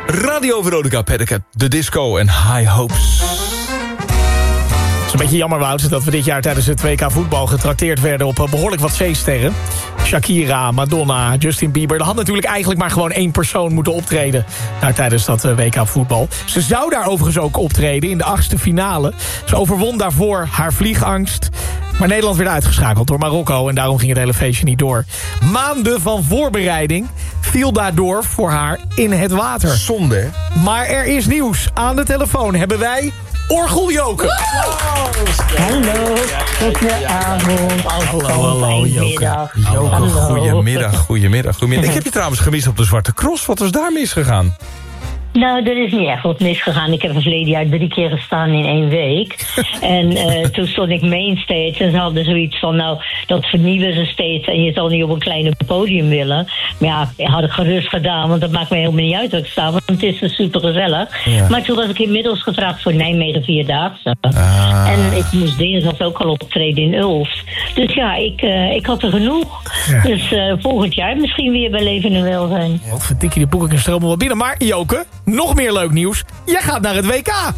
Radio Veronica Pedicab, de disco en High Hopes. Het is een beetje jammer, Wout, dat we dit jaar tijdens het WK voetbal getrakteerd werden op behoorlijk wat feeststerren. Shakira, Madonna, Justin Bieber. Er had natuurlijk eigenlijk maar gewoon één persoon moeten optreden tijdens dat WK voetbal. Ze zou daar overigens ook optreden in de 8e finale. Ze overwon daarvoor haar vliegangst. Maar Nederland werd uitgeschakeld door Marokko en daarom ging het hele feestje niet door. Maanden van voorbereiding viel daardoor voor haar in het water. Zonde, hè? Maar er is nieuws. Aan de telefoon hebben wij Orgel Joke. Hallo, goedenavond. Hallo, Joke. Goedemiddag. Ik heb je trouwens gemist op de Zwarte Cross. Wat was daar misgegaan? Nou, er is niet echt wat misgegaan. Ik heb er verleden jaar 3 keer gestaan in 1 week. En toen stond ik mainstage en ze hadden zoiets van... nou, dat vernieuwen ze steeds en je zal niet op een kleine podium willen. Maar ja, dat had ik gerust gedaan, want dat maakt me helemaal niet uit dat ik sta. Want het is super gezellig. Ja. Maar toen was ik inmiddels gevraagd voor Nijmegen 4-daagse. En ik moest dinsdag ook al optreden in Ulft. Dus ja, ik had er genoeg. Ja. Dus volgend jaar misschien weer bij Leven en Welzijn. Wat verdikkie, de boeken stromen wel binnen. Maar Joke, nog meer leuk nieuws. Jij gaat naar het WK.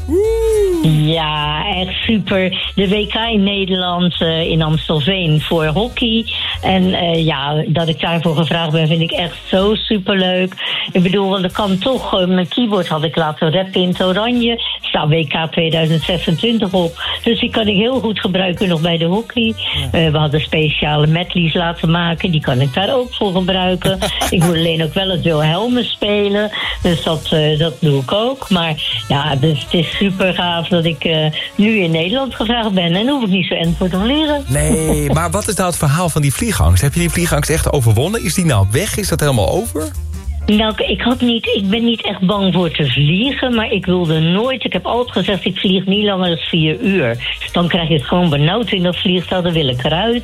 Ja, echt super. De WK in Nederland, in Amstelveen voor hockey. En ja, dat ik daarvoor gevraagd ben, vind ik echt zo superleuk. Ik bedoel, want ik kan toch... mijn keyboard had ik laten rappen in het oranje. Staat WK 2026 op. Dus die kan ik heel goed gebruiken nog bij de hockey. We hadden speciale medleys laten maken. Die kan ik daar ook voor gebruiken. Ik moet alleen ook wel het Wilhelmus spelen. Dus dat doe ik ook. Maar ja, dus het is super gaaf dat ik nu in Nederland gevraagd ben. En dan hoef ik niet zo end voor te vliegen. Nee, maar wat is nou het verhaal van die vliegangst? Heb je die vliegangst echt overwonnen? Is die nou weg? Is dat helemaal over? Nou, ik ben niet echt bang voor te vliegen, maar ik wilde nooit... Ik heb altijd gezegd, ik vlieg niet langer dan 4 uur. Dan krijg je het gewoon benauwd in dat vliegtuig, dan wil ik eruit.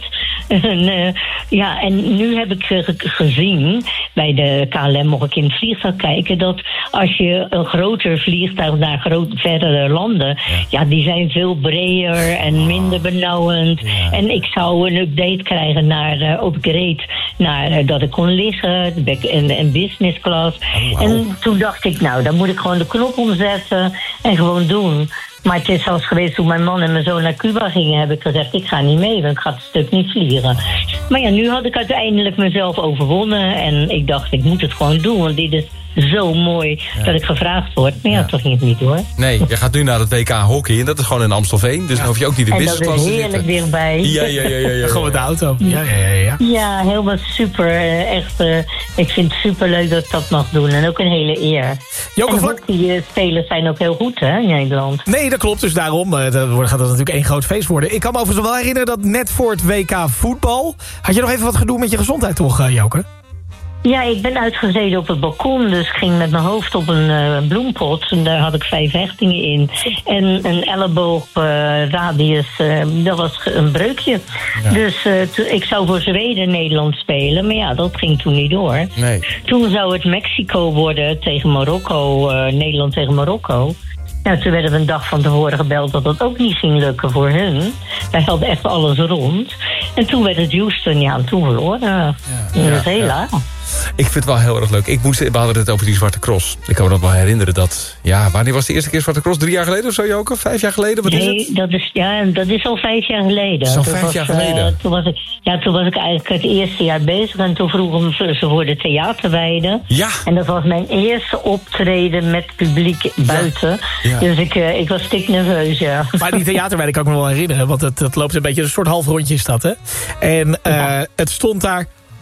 En nu heb ik gezien, bij de KLM mocht ik in het vliegtuig kijken... dat als je een groter vliegtuig naar verdere landen... Ja, die zijn veel breder en minder benauwend. Ja. En ik zou een update krijgen naar upgrade, naar dat ik kon liggen en business class. Oh, wow. En toen dacht ik, nou, dan moet ik gewoon de knop omzetten en gewoon doen. Maar het is zelfs geweest toen mijn man en mijn zoon naar Cuba gingen... heb ik gezegd, ik ga niet mee, want ik ga het stuk niet vliegen. Maar ja, nu had ik uiteindelijk mezelf overwonnen... en ik dacht, ik moet het gewoon doen, want dit is zo mooi dat ik gevraagd word. Maar ja, toch niet hoor. Nee, je gaat nu naar het WK hockey en dat is gewoon in Amstelveen. Dus dan hoef je ook niet de business class te zitten. En dat is heerlijk dichtbij. Ja. Gewoon met de auto. Ja. Ja, helemaal super. Echt, ik vind het super leuk dat ik dat mag doen. En ook een hele eer. En hockeyspelers zijn ook heel goed, hè, in Nederland. Nee, dat klopt. Dus daarom gaat dat natuurlijk één groot feest worden. Ik kan me overigens wel herinneren dat net voor het WK voetbal... had je nog even wat gedoe met je gezondheid, toch, Joke? Ja, ik ben uitgezeten op het balkon, dus ik ging met mijn hoofd op een bloempot. En daar had ik 5 hechtingen in. En een elleboogradius, dat was een breukje. Ja. Dus ik zou voor Zweden Nederland spelen, maar ja, dat ging toen niet door. Nee. Toen zou het Mexico worden tegen Marokko, Nederland tegen Marokko. Nou, toen werden we een dag van tevoren gebeld dat dat ook niet ging lukken voor hun. Wij hadden echt alles rond. En toen werd het Houston, ja, en toen verloren. Dat is heel laag. Ik vind het wel heel erg leuk. We hadden het over die Zwarte Cross. Ik kan me nog wel herinneren dat... Ja, wanneer was de eerste keer Zwarte Cross? 3 jaar geleden of zo, Joke? 5 jaar geleden? Wat is het? Dat is al 5 jaar geleden. Dat is al 5 jaar geleden? Toen was ik eigenlijk het eerste jaar bezig. En toen vroegen ze voor de theaterweide. Ja. En dat was mijn eerste optreden met publiek buiten. Ja. Dus ik was stiknerveus, ja. Maar die theaterweide kan ik me wel herinneren. Want het loopt een beetje een soort half rondje is dat, hè? En het stond daar...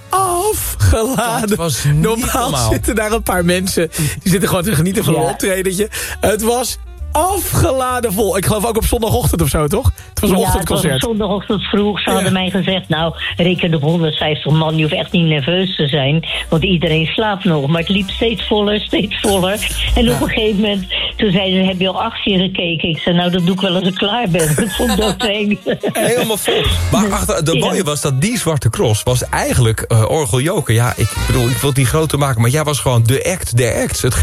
afgeladen. Normaal zitten daar een paar mensen... die zitten gewoon te genieten van een optredentje. Het was afgeladen vol. Ik geloof ook op zondagochtend of zo, toch? Het was een ochtendconcert. Het was op zondagochtend vroeg. Ze hadden mij gezegd... nou, reken op 150 man. Je hoeft echt niet nerveus te zijn. Want iedereen slaapt nog. Maar het liep steeds voller. En op een gegeven moment... toen zeiden ze, heb je al 8 keer gekeken? Ik zei, nou, dat doe ik wel als ik klaar ben. Ik vond dat helemaal vol. Maar de mooie was dat die Zwarte Cross... was eigenlijk Orgel Joke. Ja, ik bedoel, ik wil het niet groter maken... maar jij was gewoon de act der acts. Het